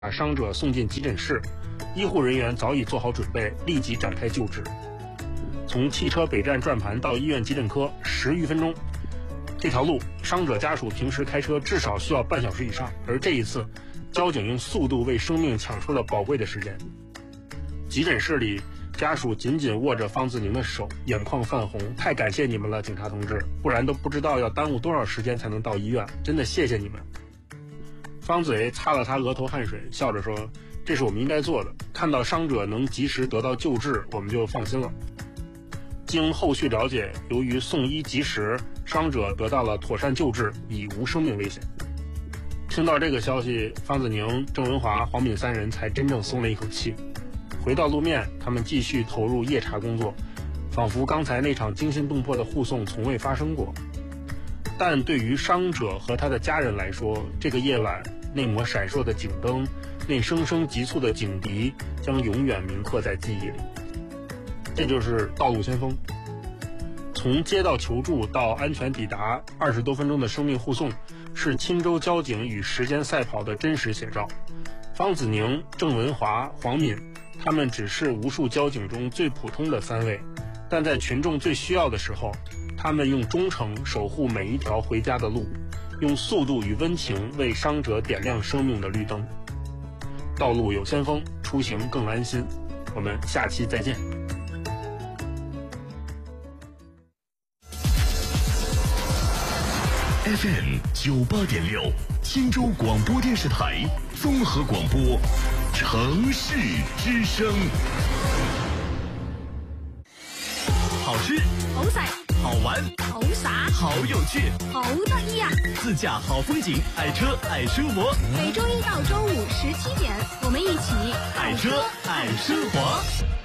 把伤者送进急诊室，医护人员早已做好准备，立即展开救治。从汽车北站转盘到医院急诊科10余分钟，这条路伤者家属平时开车至少需要半小时以上，而这一次，交警用速度为生命抢出了宝贵的时间。急诊室里，家属紧紧握着方子宁的手，眼眶泛红，太感谢你们了，警察同志，不然都不知道要耽误多少时间才能到医院，真的谢谢你们。方子维擦了擦额头汗水，笑着说：“这是我们应该做的，看到伤者能及时得到救治，我们就放心了。”经后续了解，由于送医及时，伤者得到了妥善救治，已无生命危险。听到这个消息，方子宁、郑文华、黄敏3人才真正松了一口气。回到路面，他们继续投入夜查工作，仿佛刚才那场惊心动魄的护送从未发生过。但对于伤者和他的家人来说，这个夜晚那抹闪烁的警灯，那声声急促的警笛，将永远铭刻在记忆里。这就是道路先锋。从接到求助到安全抵达20多分钟的生命护送，是钦州交警与时间赛跑的真实写照。方子宁、郑文华、黄敏，他们只是无数交警中最普通的3位，但在群众最需要的时候，他们用忠诚守护每一条回家的路，用速度与温情为伤者点亮生命的绿灯。道路有先锋，出行更安心。我们下期再见。 FM 98.6，钦州广播电视台综合广播，城市之声。好吃， 好食， 好玩， 好耍， 好有趣， 好得意啊！ 自驾好风景，爱车爱生活。 每周一到周五17点，我们一起爱车爱生活。